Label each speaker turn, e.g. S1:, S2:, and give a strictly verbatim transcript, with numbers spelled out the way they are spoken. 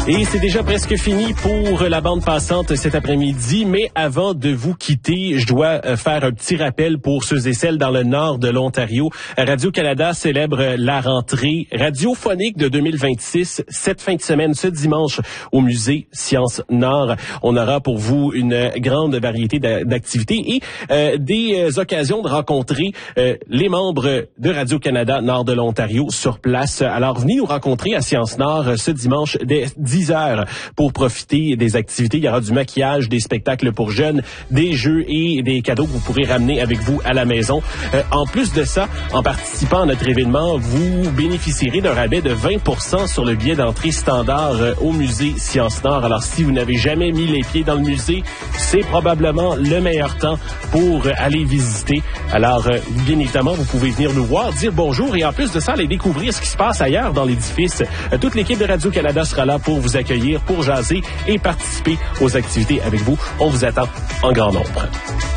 S1: Et c'est déjà presque fini pour la bande passante cet après-midi, mais avant de vous quitter, je dois faire un petit rappel pour ceux et celles dans le nord de l'Ontario. Radio-Canada célèbre la rentrée radiophonique de deux mille vingt-six, cette fin de semaine, ce dimanche, au musée Sciences Nord. On aura pour vous une grande variété d'activités et euh, des occasions de rencontrer euh, les membres de Radio-Canada nord de l'Ontario sur place. Alors, venez nous rencontrer à Sciences Nord ce dimanche dès dix heures pour profiter des activités. Il y aura du maquillage, des spectacles pour jeunes, des jeux et des cadeaux que vous pourrez ramener avec vous à la maison. Euh, en plus de ça, en participant à notre événement, vous bénéficierez d'un rabais de vingt pour cent sur le billet d'entrée standard euh, au musée Sciences Nord. Alors, si vous n'avez jamais mis les pieds dans le musée, c'est probablement le meilleur temps pour euh, aller visiter. Alors, euh, bien évidemment, vous pouvez venir nous voir, dire bonjour et en plus de ça, aller découvrir ce qui se passe ailleurs dans l'édifice. Euh, toute l'équipe de Radio-Canada sera là pour vous accueillir, pour jaser et participer aux activités avec vous. On vous attend en grand nombre.